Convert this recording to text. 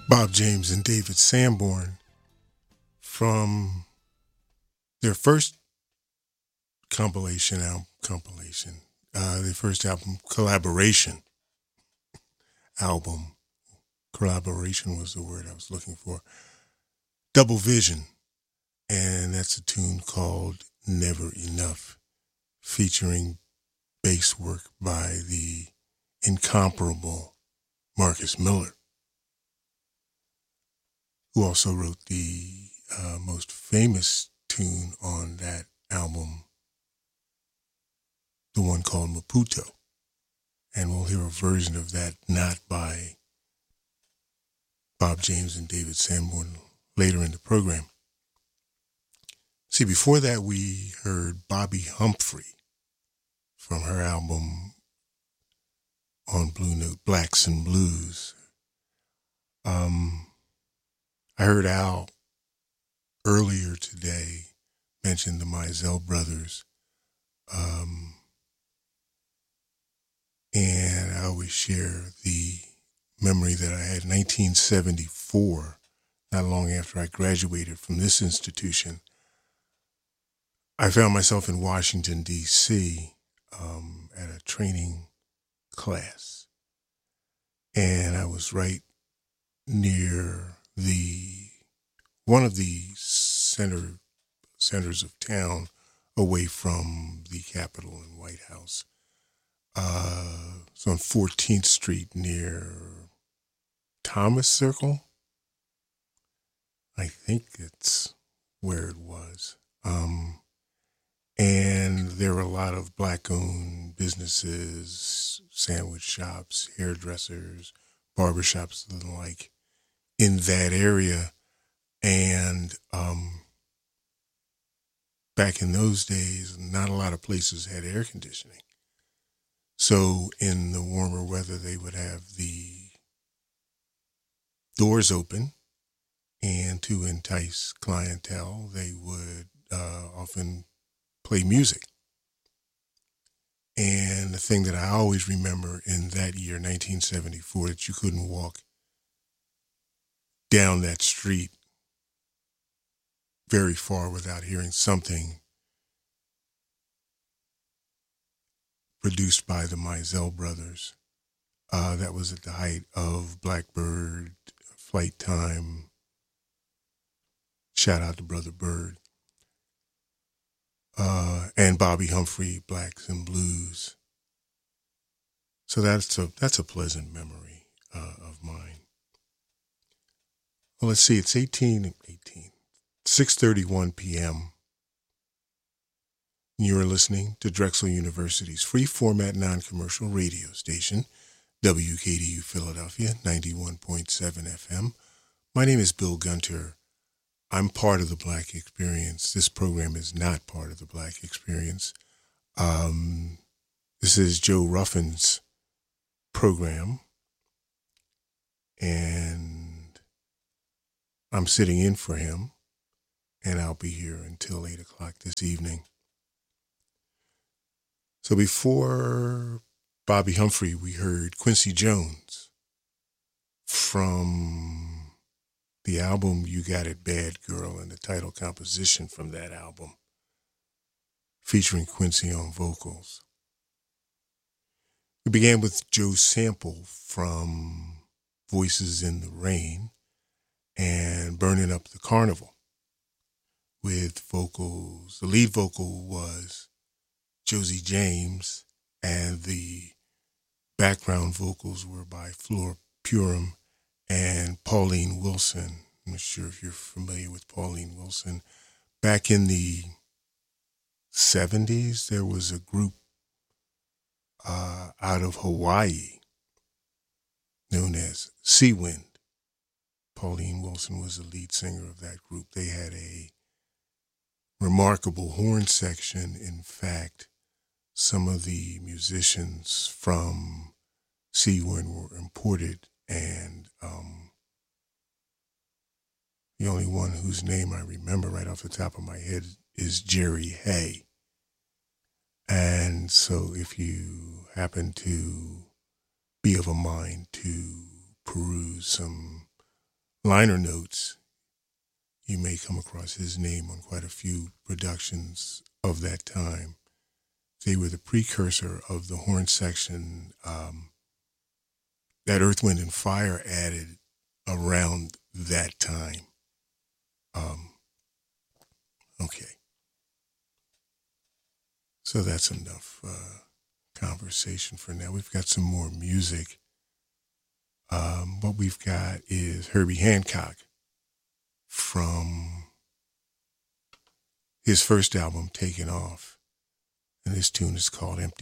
Bob James and David Sanborn from their first their first collaboration was the word I was looking for, Double Vision, and that's a tune called Never Enough, featuring bass work by the incomparable Marcus Miller, who also wrote the most famous tune on that album, the one called Maputo. And we'll hear a version of that not by Bob James and David Sanborn later in the program. See, before that we heard Bobby Humphrey from her album on Blue Note, Blacks and Blues. I heard Al earlier today mention the Mizell brothers. And I always share the memory that I had in 1974, not long after I graduated from this institution. I found myself in Washington, D.C. At a training class. And I was right near one of the centers of town away from the Capitol and White House. It's on 14th Street near Thomas Circle. I think it's where it was. And there were a lot of black-owned businesses, sandwich shops, hairdressers, barbershops, and the like in that area. And back in those days, not a lot of places had air conditioning. So in the warmer weather, they would have the doors open, and to entice clientele, they would often play music. And the thing that I always remember in that year, 1974, that you couldn't walk down that street very far without hearing something produced by the Mizell brothers. That was at the height of Blackbird, Flight Time. Shout out to Brother Bird. And Bobby Humphrey, Blacks and Blues. So that's a pleasant memory of mine. Well, let's see, it's 6:31 p.m. You're listening to Drexel University's free format non-commercial radio station, WKDU Philadelphia, 91.7 FM. My name is Bill Gunter. I'm part of the Black Experience. This program is not part of the Black Experience. This is Joe Ruffin's program, and I'm sitting in for him, and I'll be here until 8 o'clock this evening. So before Bobby Humphrey, we heard Quincy Jones from the album You Got It Bad Girl, and the title composition from that album, featuring Quincy on vocals. We began with Joe Sample from Voices in the Rain and Burning Up the Carnival with vocals. The lead vocal was Josie James, and the background vocals were by Flora Purim and Pauline Wilson. I'm not sure if you're familiar with Pauline Wilson. Back in the 70s, there was a group out of Hawaii known as Sea Wind. Pauline Wilson was the lead singer of that group. They had a remarkable horn section. In fact, some of the musicians from Sea Wind were imported, and the only one whose name I remember right off the top of my head is Jerry Hay. And so if you happen to be of a mind to peruse some liner notes, you may come across his name on quite a few productions of that time. They were the precursor of the horn section that Earth, Wind, and Fire added around that time. Okay. So that's enough conversation for now. We've got some more music. What we've got is Herbie Hancock from his first album, Taking Off. And this tune is called Empty